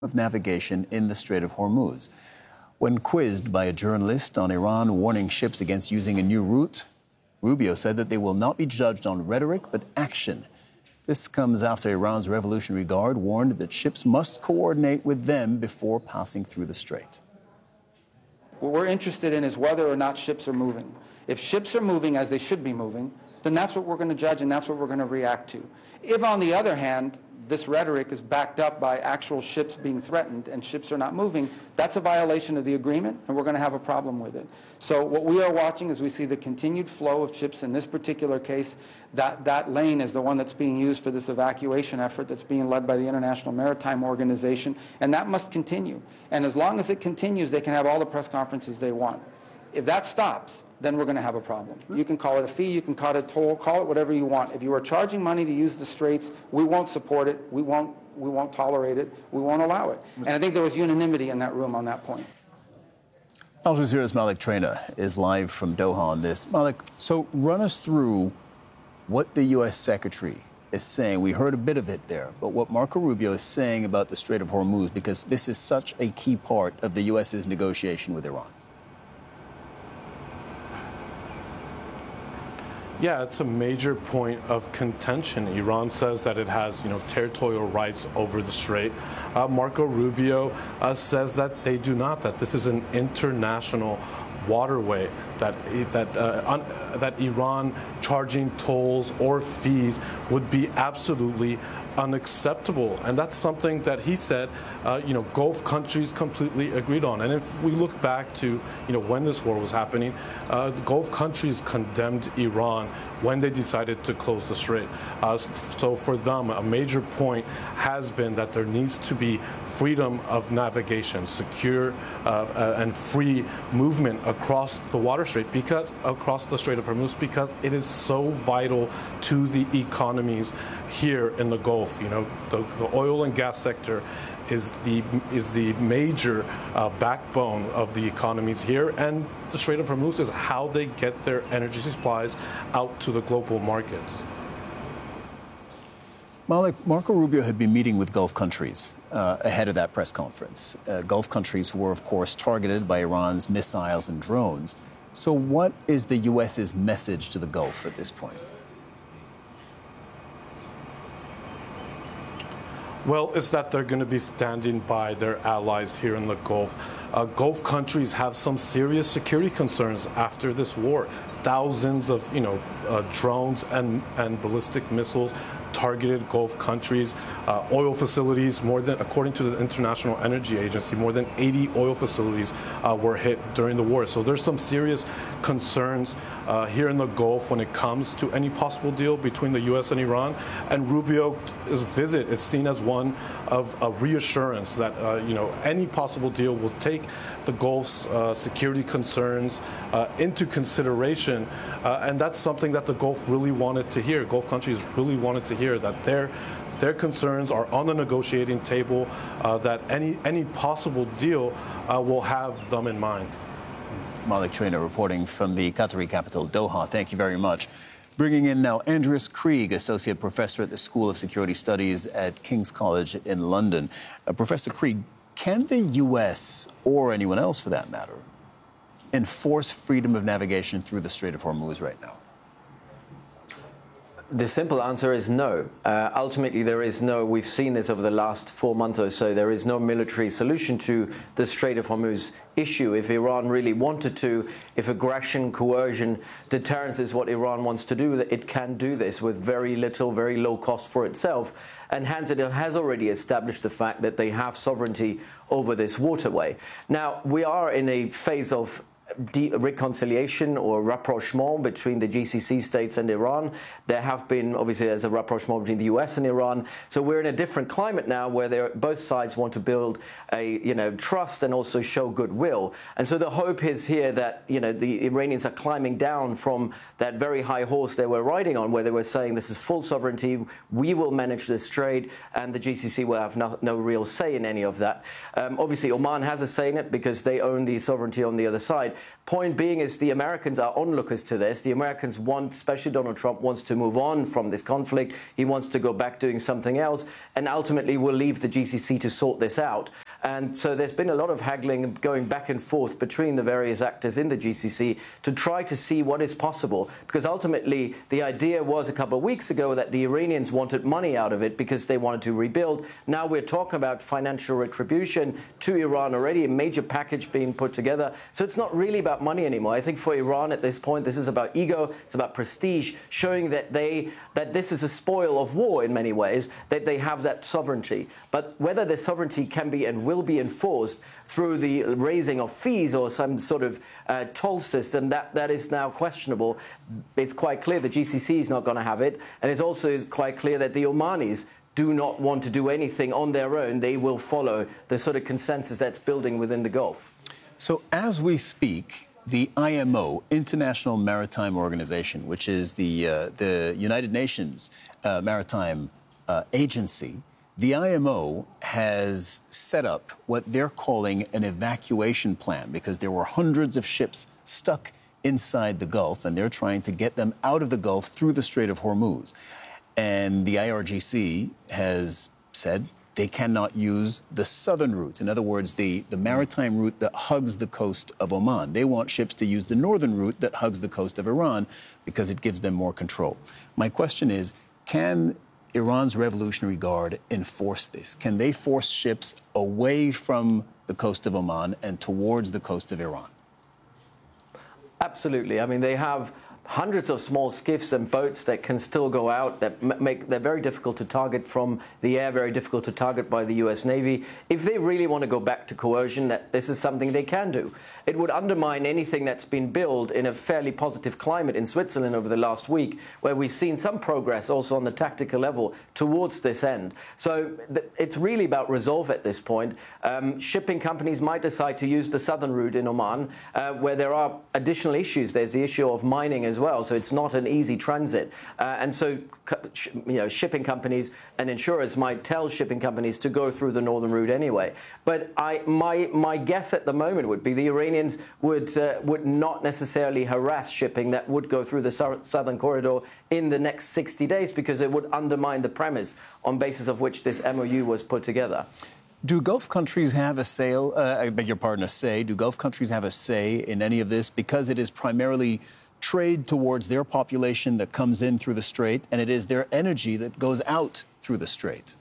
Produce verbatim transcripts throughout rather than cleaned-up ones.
of navigation in the Strait of Hormuz. When quizzed by a journalist on Iran warning ships against using a new route, Rubio said that they will not be judged on rhetoric but action. This comes after Iran's Revolutionary Guard warned that ships must coordinate with them before passing through the strait. What we're interested in is whether or not ships are moving. If ships are moving as they should be moving, then that's what we're going to judge and that's what we're going to react to. If, on the other hand, this rhetoric is backed up by actual ships being threatened and ships are not moving, that's a violation of the agreement and we're going to have a problem with it. So what we are watching is we see the continued flow of ships. In this particular case, that, that lane is the one that's being used for this evacuation effort that's being led by the International Maritime Organization, and that must continue. And as long as it continues, they can have all the press conferences they want. If that stops, then we're going to have a problem. You can call it a fee, you can call it a toll, call it whatever you want. If you are charging money to use the straits, we won't support it, we won't, we won't tolerate it, we won't allow it. And I think there was unanimity in that room on that point. Al Jazeera's Malik Traina is live from Doha on this. Malik, so run us through what the U S Secretary is saying. We heard a bit of it there, but what Marco Rubio is saying about the Strait of Hormuz, because this is such a key part of the U S's negotiation with Iran. Yeah, it's a major point of contention. Iran says that it has, you know, territorial rights over the strait. Uh, Marco Rubio uh, says that they do not, that this is an international waterway, that that uh, un, that Iran charging tolls or fees would be absolutely unacceptable, and that's something that he said, uh, you know, Gulf countries completely agreed on. And if we look back to, you know, when this war was happening, uh, the Gulf countries condemned Iran when they decided to close the strait. Uh, so for them, a major point has been that there needs to be freedom of navigation, secure uh, uh, and free movement across the water strait, because across the Strait of Hormuz, because it is so vital to the economies here in the Gulf. You know, the, the oil and gas sector is the is the major uh, backbone of the economies here, and the Strait of Hormuz is how they get their energy supplies out to the global markets. Malik, Marco Rubio had been meeting with Gulf countries uh, ahead of that press conference. Uh, Gulf countries were, of course, targeted by Iran's missiles and drones. So what is the U S's message to the Gulf at this point? Well, it's that they're going to be standing by their allies here in the Gulf. Uh, Gulf countries have some serious security concerns after this war. Thousands of, you know, uh, drones and, and ballistic missiles targeted Gulf countries, uh, oil facilities. More than, according to the International Energy Agency, more than eighty oil facilities uh, were hit during the war. So there's some serious concerns uh, here in the Gulf when it comes to any possible deal between the U S and Iran. And Rubio's visit is seen as one of a reassurance that uh, you know, any possible deal will take the Gulf's uh, security concerns uh, into consideration, uh, and that's something that the Gulf really wanted to hear. Gulf countries really wanted to hear that their their concerns are on the negotiating table, uh, that any any possible deal uh, will have them in mind. Malik Traina reporting from the Qatari capital, Doha. Thank you very much. Bringing in now Andreas Krieg, Associate Professor at the School of Security Studies at King's College in London. Uh, Professor Krieg, can the U S, or anyone else for that matter, enforce freedom of navigation through the Strait of Hormuz right now? The simple answer is no. Uh, ultimately, there is no, we've seen this over the last four months or so, there is no military solution to the Strait of Hormuz issue. If Iran really wanted to, if aggression, coercion, deterrence is what Iran wants to do, it can do this with very little, very low cost for itself. And hence it has already established the fact that they have sovereignty over this waterway. Now, we are in a phase of De- reconciliation or rapprochement between the G C C states and Iran. There have been, obviously, there's a rapprochement between the U S and Iran. So we're in a different climate now where both sides want to build a, you know, trust and also show goodwill. And so the hope is here that, you know, the Iranians are climbing down from that very high horse they were riding on, where they were saying this is full sovereignty, we will manage this trade, and the G C C will have no, no real say in any of that. Um, obviously, Oman has a say in it because they own the sovereignty on the other side. Point being is the Americans are onlookers to this. The Americans want, especially Donald Trump, wants to move on from this conflict. He wants to go back doing something else, and ultimately will leave the G C C to sort this out. And so there's been a lot of haggling going back and forth between the various actors in the G C C to try to see what is possible. Because ultimately, the idea was a couple of weeks ago that the Iranians wanted money out of it because they wanted to rebuild. Now we're talking about financial retribution to Iran already, a major package being put together. So it's not really about money anymore. I think for Iran at this point, this is about ego, it's about prestige, showing that they that this is a spoil of war in many ways, that they have that sovereignty. But whether the sovereignty can be and will be enforced through the raising of fees or some sort of uh, toll system, that, that is now questionable. It's quite clear the G C C is not going to have it, and it's also quite clear that the Omanis do not want to do anything on their own. They will follow the sort of consensus that's building within the Gulf. So as we speak, the I M O, International Maritime Organization, which is the, uh, the United Nations uh, Maritime uh, Agency, the I M O has set up what they're calling an evacuation plan because there were hundreds of ships stuck inside the Gulf, and they're trying to get them out of the Gulf through the Strait of Hormuz. And the I R G C has said they cannot use the southern route. In other words, the, the maritime route that hugs the coast of Oman. They want ships to use the northern route that hugs the coast of Iran because it gives them more control. My question is, can Iran's Revolutionary Guard enforce this? Can they force ships away from the coast of Oman and towards the coast of Iran? Absolutely. I mean, they have hundreds of small skiffs and boats that can still go out, that make they're very difficult to target from the air, very difficult to target by the U S Navy. If they really want to go back to coercion, that this is something they can do. It would undermine anything that's been built in a fairly positive climate in Switzerland over the last week, where we've seen some progress also on the tactical level towards this end. So it's really about resolve at this point. Um, shipping companies might decide to use the southern route in Oman, uh, where there are additional issues. There's the issue of mining as well, so it's not an easy transit. Uh, and so, you know, shipping companies and insurers might tell shipping companies to go through the northern route anyway. But I, my, my guess at the moment would be the Iranians would, uh, would not necessarily harass shipping that would go through the southern corridor in the next sixty days, because it would undermine the premise on basis of which this M O U was put together. Do Gulf countries have a say, uh, I beg your pardon, a say, do Gulf countries have a say in any of this, because it is primarily trade towards their population that comes in through the Strait, and it is their energy that goes out through the Strait?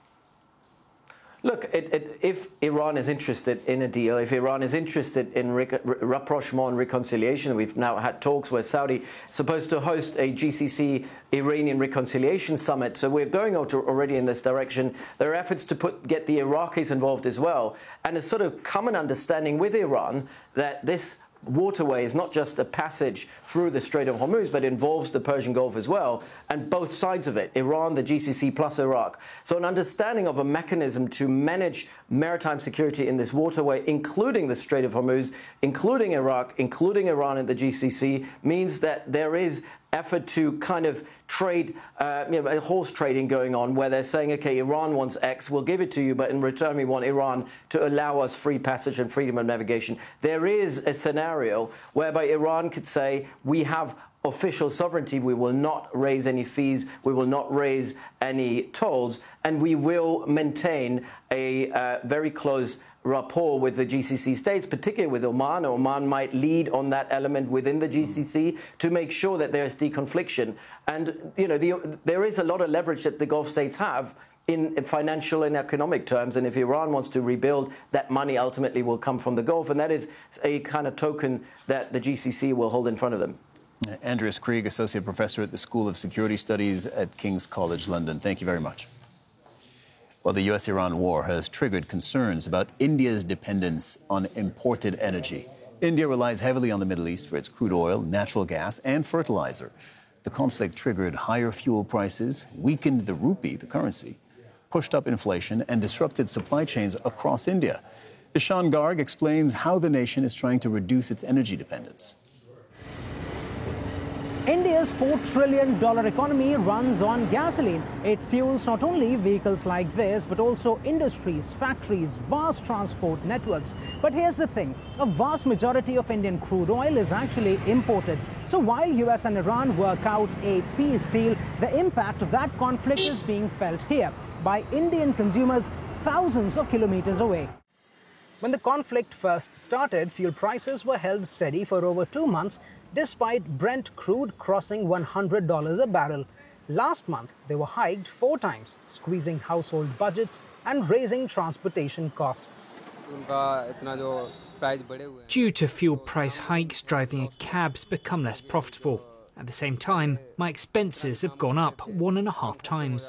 Look, it, it, if Iran is interested in a deal, if Iran is interested in rec- rapprochement and reconciliation, we've now had talks where Saudi is supposed to host a G C C Iranian reconciliation summit, so we're going out already in this direction. There are efforts to put get the Iraqis involved as well, and a sort of common understanding with Iran that this waterway is not just a passage through the Strait of Hormuz, but involves the Persian Gulf as well, and both sides of it, Iran, the G C C, plus Iraq. So an understanding of a mechanism to manage maritime security in this waterway, including the Strait of Hormuz, including Iraq, including Iran and the G C C, means that there is effort to kind of trade, uh, you know, horse trading going on, where they're saying, okay, Iran wants X, we'll give it to you, but in return we want Iran to allow us free passage and freedom of navigation. There is a scenario whereby Iran could say, we have official sovereignty, we will not raise any fees, we will not raise any tolls, and we will maintain a uh, very close rapport with the G C C states, particularly with Oman. Oman might lead on that element within the G C C to make sure that there is deconfliction. And, you know, the, there is a lot of leverage that the Gulf states have in financial and economic terms. And if Iran wants to rebuild, that money ultimately will come from the Gulf. And that is a kind of token that the G C C will hold in front of them. Andreas Krieg, Associate Professor at the School of Security Studies at King's College London. Thank you very much. Well, the U S Iran war has triggered concerns about India's dependence on imported energy. India relies heavily on the Middle East for its crude oil, natural gas, and fertilizer. The conflict triggered higher fuel prices, weakened the rupee, the currency, pushed up inflation, and disrupted supply chains across India. Ishan Garg explains how the nation is trying to reduce its energy dependence. India's four trillion dollar economy runs on gasoline. It fuels not only vehicles like this, but also industries, factories, vast transport networks. But here's the thing, a vast majority of Indian crude oil is actually imported. So while U S and Iran work out a peace deal, the impact of that conflict is being felt here by Indian consumers thousands of kilometers away. When the conflict first started, fuel prices were held steady for over two months, despite Brent crude crossing one hundred dollars a barrel. Last month, they were hiked four times, squeezing household budgets and raising transportation costs. Due to fuel price hikes, driving a cab's become less profitable. At the same time, my expenses have gone up one and a half times.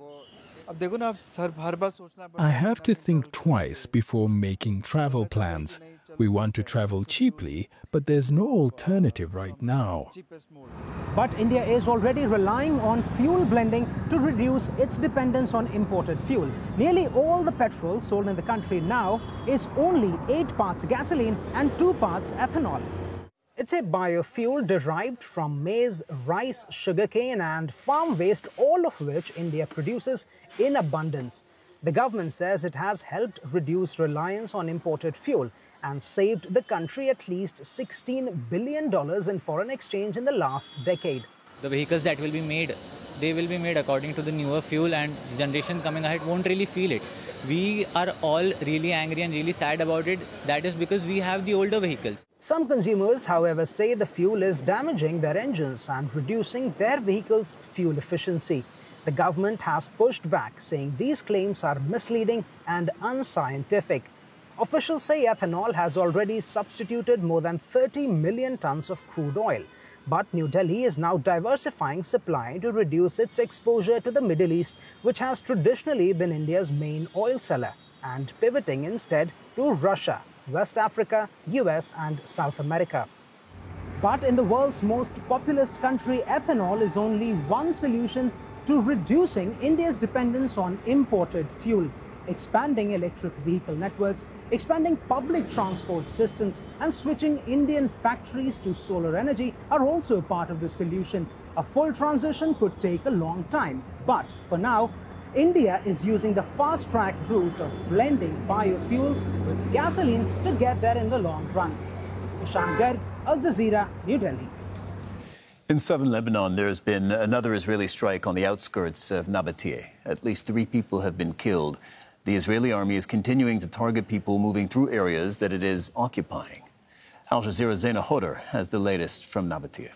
I have to think twice before making travel plans. We want to travel cheaply, but there's no alternative right now. But India is already relying on fuel blending to reduce its dependence on imported fuel. Nearly all the petrol sold in the country now is only eight parts gasoline and two parts ethanol. It's a biofuel derived from maize, rice, sugarcane and farm waste, all of which India produces in abundance. The government says it has helped reduce reliance on imported fuel and saved the country at least sixteen billion dollars in foreign exchange in the last decade. The vehicles that will be made, they will be made according to the newer fuel, and the generation coming ahead won't really feel it. We are all really angry and really sad about it. That is because we have the older vehicles. Some consumers, however, say the fuel is damaging their engines and reducing their vehicles' fuel efficiency. The government has pushed back, saying these claims are misleading and unscientific. Officials say ethanol has already substituted more than thirty million tons of crude oil. But New Delhi is now diversifying supply to reduce its exposure to the Middle East, which has traditionally been India's main oil seller, and pivoting instead to Russia, West Africa, U S and South America. But in the world's most populous country, ethanol is only one solution to reducing India's dependence on imported fuel. Expanding electric vehicle networks, expanding public transport systems and switching Indian factories to solar energy are also part of the solution. A full transition could take a long time, but for now, India is using the fast-track route of blending biofuels with gasoline to get there in the long run. Ishan Garg, Al Jazeera, New Delhi. In southern Lebanon, there's been another Israeli strike on the outskirts of Nabatea. At least three people have been killed. The Israeli army is continuing to target people moving through areas that it is occupying. Al Jazeera's Zaina Hodder has the latest from Nabatea.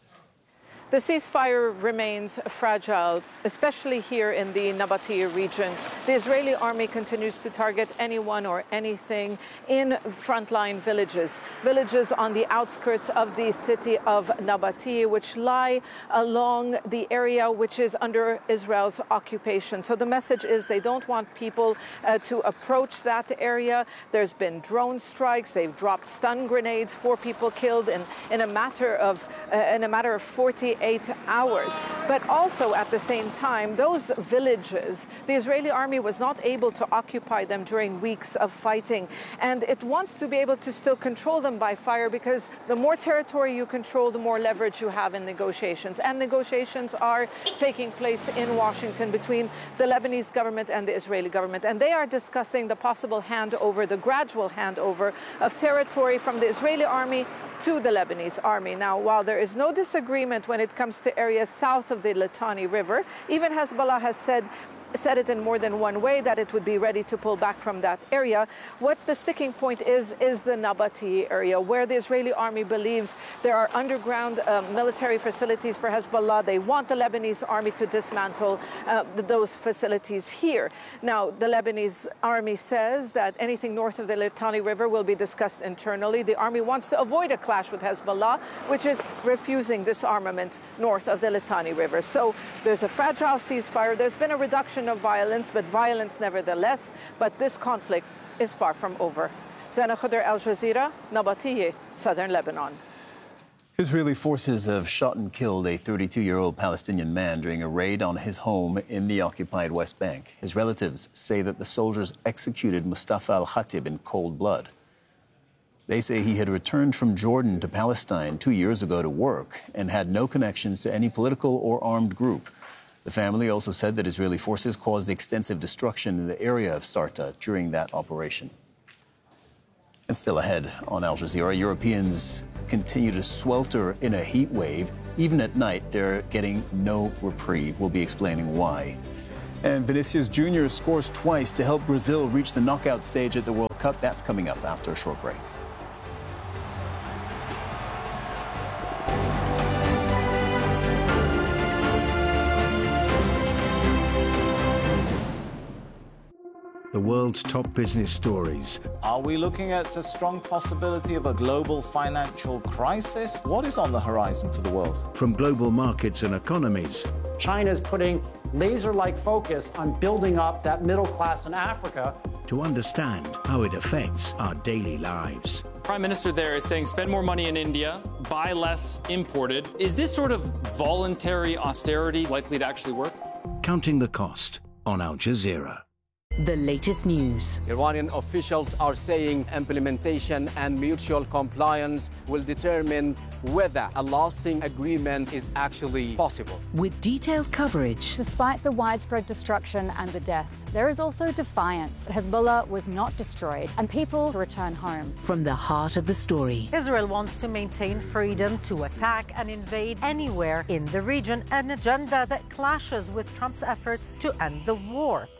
The ceasefire remains fragile, especially here in the Nabatea region. The Israeli army continues to target anyone or anything in frontline villages, villages on the outskirts of the city of Nabatea, which lie along the area which is under Israel's occupation. So the message is they don't want people uh, to approach that area. There's been drone strikes. They've dropped stun grenades. Four people killed in, in a matter of uh, in a matter of forty-eight hours. But also at the same time, those villages, the Israeli army was not able to occupy them during weeks of fighting. And it wants to be able to still control them by fire, because the more territory you control, the more leverage you have in negotiations. And negotiations are taking place in Washington between the Lebanese government and the Israeli government. And they are discussing the possible handover, the gradual handover of territory from the Israeli army to the Lebanese army. Now, while there is no disagreement when it comes to areas south of the Litani River, even Hezbollah has said said it in more than one way that it would be ready to pull back from that area. What the sticking point is, is the Nabatea area, where the Israeli army believes there are underground uh, military facilities for Hezbollah. They want the Lebanese army to dismantle uh, those facilities here. Now, the Lebanese army says that anything north of the Litani River will be discussed internally. The army wants to avoid a clash with Hezbollah, which is refusing disarmament north of the Litani River. So there's a fragile ceasefire. There's been a reduction of violence, but violence nevertheless. But this conflict is far from over. Zaina Hodder, Al Jazeera, Nabatea, southern Lebanon. Israeli forces have shot and killed a thirty-two-year-old Palestinian man during a raid on his home in the occupied West Bank. His relatives say that the soldiers executed Mustafa al-Khatib in cold blood. They say he had returned from Jordan to Palestine two years ago to work and had no connections to any political or armed group. The family also said that Israeli forces caused extensive destruction in the area of Sarta during that operation. And still ahead on Al Jazeera, Europeans continue to swelter in a heat wave. Even at night, they're getting no reprieve. We'll be explaining why. And Vinicius Junior scores twice to help Brazil reach the knockout stage at the World Cup. That's coming up after a short break. The world's top business stories. Are we looking at a strong possibility of a global financial crisis? What is on the horizon for the world? From global markets and economies. China is putting laser-like focus on building up that middle class in Africa. To understand how it affects our daily lives. Prime Minister there is saying spend more money in India, buy less imported. Is this sort of voluntary austerity likely to actually work? Counting the cost on Al Jazeera. The latest news. Iranian officials are saying implementation and mutual compliance will determine whether a lasting agreement is actually possible. With detailed coverage. Despite the widespread destruction and the deaths, there is also defiance. Hezbollah was not destroyed and people return home. From the heart of the story. Israel wants to maintain freedom to attack and invade anywhere in the region, an agenda that clashes with Trump's efforts to end the war.